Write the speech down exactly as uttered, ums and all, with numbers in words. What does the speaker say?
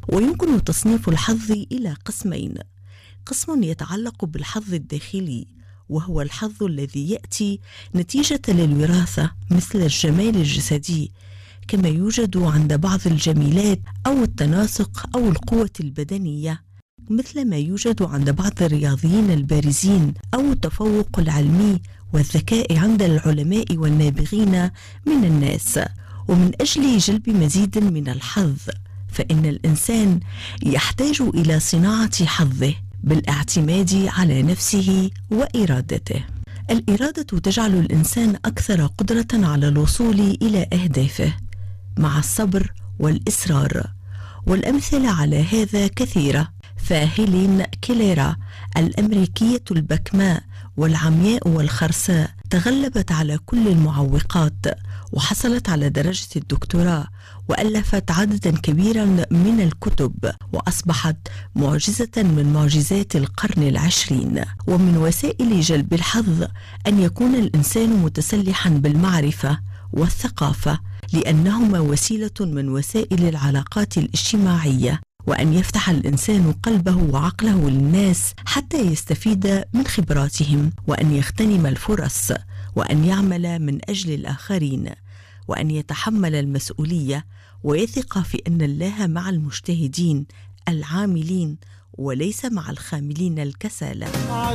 ويمكن تصنيف الحظ إلى قسمين: قسم يتعلق بالحظ الداخلي، وهو الحظ الذي يأتي نتيجة للوراثة مثل الجمال الجسدي، كما يوجد عند بعض الجميلات أو التناسق أو القوة البدنية، مثل ما يوجد عند بعض الرياضيين البارزين، أو التفوق العلمي والذكاء عند العلماء والنابغين من الناس. ومن أجل جلب مزيد من الحظ فإن الإنسان يحتاج إلى صناعة حظه بالاعتماد على نفسه وإرادته. الإرادة تجعل الإنسان أكثر قدرة على الوصول إلى أهدافه مع الصبر والإصرار، والأمثلة على هذا كثيرة. فهيلين كيليرا الأمريكية البكماء والعمياء والخرساء تغلبت على كل المعوقات وحصلت على درجة الدكتوراه، وألفت عددا كبيرا من الكتب، وأصبحت معجزة من معجزات القرن العشرين. ومن وسائل جلب الحظ أن يكون الإنسان متسلحا بالمعرفة والثقافة، لأنهما وسيلة من وسائل العلاقات الاجتماعية، وأن يفتح الإنسان قلبه وعقله للناس حتى يستفيد من خبراتهم، وأن يغتنم الفرص، وأن يعمل من أجل الآخرين، وأن يتحمل المسؤولية، ويثق في أن الله مع المجتهدين العاملين وليس مع الخاملين الكسالى.